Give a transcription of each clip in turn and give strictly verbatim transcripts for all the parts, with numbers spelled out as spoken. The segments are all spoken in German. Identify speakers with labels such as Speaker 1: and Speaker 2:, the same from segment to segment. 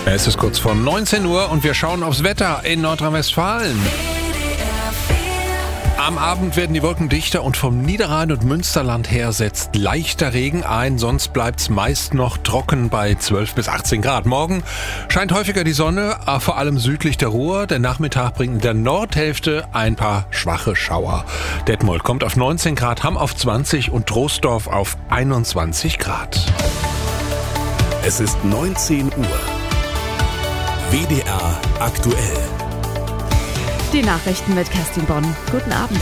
Speaker 1: Es ist kurz vor neunzehn Uhr und wir schauen aufs Wetter in Nordrhein-Westfalen. Am Abend werden die Wolken dichter und vom Niederrhein und Münsterland her setzt leichter Regen ein. Sonst bleibt's meist noch trocken bei zwölf bis achtzehn Grad. Morgen scheint häufiger die Sonne, vor allem südlich der Ruhr. Der Nachmittag bringt in der Nordhälfte ein paar schwache Schauer. Detmold kommt auf neunzehn Grad, Hamm auf zwanzig und Troisdorf auf einundzwanzig Grad.
Speaker 2: Es ist neunzehn Uhr. W D R aktuell.
Speaker 3: Die Nachrichten mit Kerstin Bonn. Guten Abend.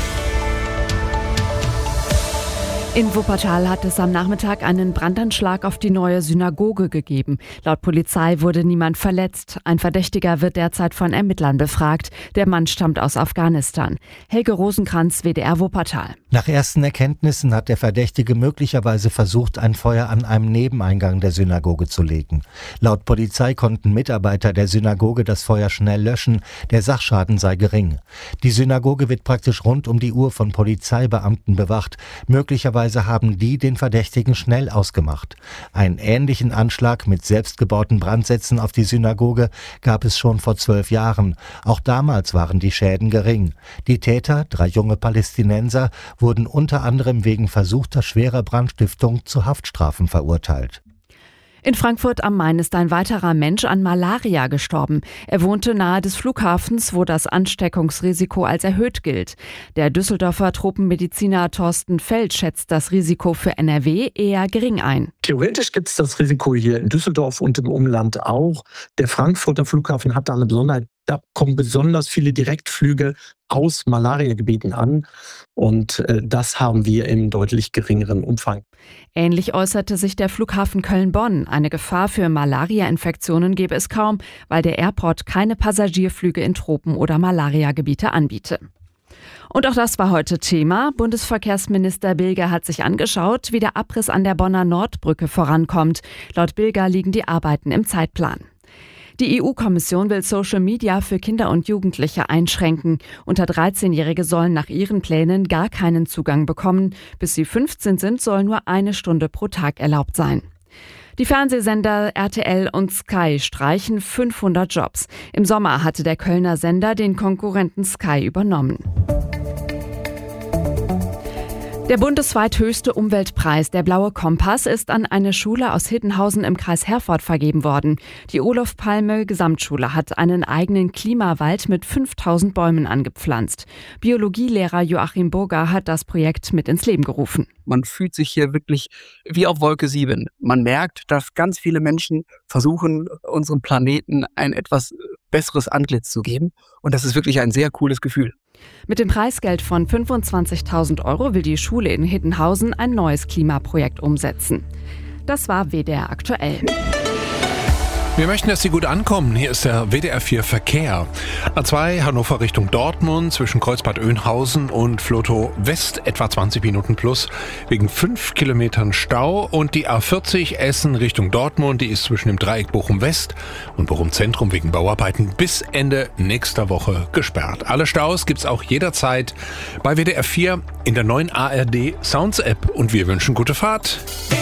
Speaker 3: In Wuppertal hat es am Nachmittag einen Brandanschlag auf die neue Synagoge gegeben. Laut Polizei wurde niemand verletzt. Ein Verdächtiger wird derzeit von Ermittlern befragt. Der Mann stammt aus Afghanistan. Helge Rosenkranz, W D R Wuppertal.
Speaker 4: Nach ersten Erkenntnissen hat der Verdächtige möglicherweise versucht, ein Feuer an einem Nebeneingang der Synagoge zu legen. Laut Polizei konnten Mitarbeiter der Synagoge das Feuer schnell löschen. Der Sachschaden sei gering. Die Synagoge wird praktisch rund um die Uhr von Polizeibeamten bewacht. Möglicherweise haben die den Verdächtigen schnell ausgemacht. Einen ähnlichen Anschlag mit selbstgebauten Brandsätzen auf die Synagoge gab es schon vor zwölf Jahren. Auch damals waren die Schäden gering. Die Täter, drei junge Palästinenser, wurden unter anderem wegen versuchter schwerer Brandstiftung zu Haftstrafen verurteilt.
Speaker 3: In Frankfurt am Main ist ein weiterer Mensch an Malaria gestorben. Er wohnte nahe des Flughafens, wo das Ansteckungsrisiko als erhöht gilt. Der Düsseldorfer Tropenmediziner Thorsten Feld schätzt das Risiko für N R W eher gering ein.
Speaker 5: Theoretisch gibt es das Risiko hier in Düsseldorf und im Umland auch. Der Frankfurter Flughafen hat da eine Besonderheit. Da kommen besonders viele Direktflüge aus Malariagebieten an und äh, das haben wir im deutlich geringeren Umfang.
Speaker 3: Ähnlich äußerte sich der Flughafen Köln-Bonn. Eine Gefahr für Malaria-Infektionen gäbe es kaum, weil der Airport keine Passagierflüge in Tropen- oder Malariagebiete anbiete. Und auch das war heute Thema. Bundesverkehrsminister Bilger hat sich angeschaut, wie der Abriss an der Bonner Nordbrücke vorankommt. Laut Bilger liegen die Arbeiten im Zeitplan. Die E U-Kommission will Social Media für Kinder und Jugendliche einschränken. Unter dreizehnjährige sollen nach ihren Plänen gar keinen Zugang bekommen. Bis sie fünfzehn sind, soll nur eine Stunde pro Tag erlaubt sein. Die Fernsehsender R T L und Sky streichen fünfhundert Jobs. Im Sommer hatte der Kölner Sender den Konkurrenten Sky übernommen. Der bundesweit höchste Umweltpreis, der Blaue Kompass, ist an eine Schule aus Hiddenhausen im Kreis Herford vergeben worden. Die Olof Palme Gesamtschule hat einen eigenen Klimawald mit fünftausend Bäumen angepflanzt. Biologielehrer Joachim Burger hat das Projekt mit ins Leben gerufen.
Speaker 6: Man fühlt sich hier wirklich wie auf Wolke sieben. Man merkt, dass ganz viele Menschen versuchen, unserem Planeten ein etwas besseres Antlitz zu geben. Und das ist wirklich ein sehr cooles Gefühl.
Speaker 3: Mit dem Preisgeld von fünfundzwanzigtausend Euro will die Schule in Hiddenhausen ein neues Klimaprojekt umsetzen. Das war W D R aktuell.
Speaker 1: Wir möchten, dass Sie gut ankommen. Hier ist der W D R vier Verkehr. A zwei Hannover Richtung Dortmund zwischen Kreuzbad Oeynhausen und Vlotho West etwa zwanzig Minuten plus wegen fünf Kilometern Stau. Und die A vierzig Essen Richtung Dortmund, die ist zwischen dem Dreieck Bochum West und Bochum Zentrum wegen Bauarbeiten bis Ende nächster Woche gesperrt. Alle Staus gibt's auch jederzeit bei W D R vier in der neuen A R D Sounds App. Und wir wünschen gute Fahrt.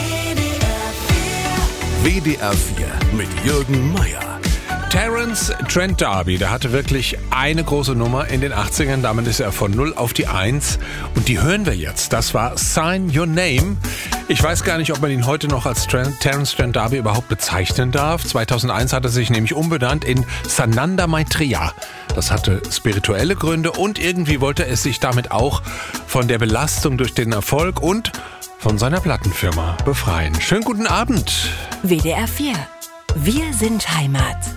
Speaker 2: W D R vier mit Jürgen Meier.
Speaker 1: Terence Trent D'Arby, der hatte wirklich eine große Nummer in den achtzigern. Damit ist er von null auf die eins. Und die hören wir jetzt. Das war Sign Your Name. Ich weiß gar nicht, ob man ihn heute noch als Trent, Terence Trent D'Arby überhaupt bezeichnen darf. zweitausendeins hat er sich nämlich umbenannt in Sananda Maitreya. Das hatte spirituelle Gründe und irgendwie wollte er sich damit auch von der Belastung durch den Erfolg und von seiner Plattenfirma befreien. Schönen guten Abend.
Speaker 7: W D R vier. Wir sind Heimat.